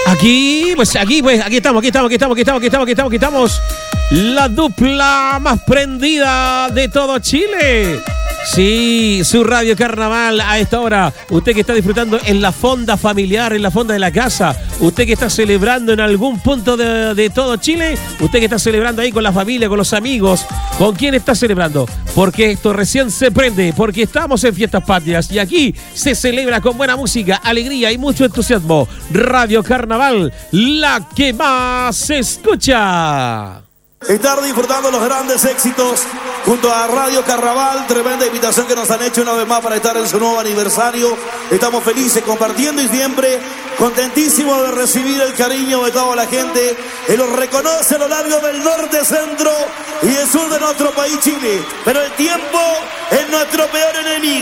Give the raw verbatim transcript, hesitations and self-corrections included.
Aquí, pues aquí, pues aquí estamos, aquí estamos, aquí estamos, aquí estamos, aquí estamos, aquí estamos, aquí estamos. La dupla más prendida de todo Chile. Sí, su Radio Carnaval a esta hora. Usted que está disfrutando en la fonda familiar, en la fonda de la casa. Usted que está celebrando en algún punto de, de todo Chile. Usted que está celebrando ahí con la familia, con los amigos. ¿Con quién está celebrando? Porque esto recién se prende, porque estamos en Fiestas Patrias y aquí se celebra con buena música, alegría y mucho entusiasmo. Radio Carnaval, la que más se escucha. Estar disfrutando los grandes éxitos junto a Radio Carnaval, tremenda invitación que nos han hecho una vez más para estar en su nuevo aniversario. Estamos felices compartiendo y siempre contentísimos de recibir el cariño de toda la gente que los reconoce a lo largo del norte, centro y el sur de nuestro país Chile. Pero el tiempo es nuestro peor enemigo.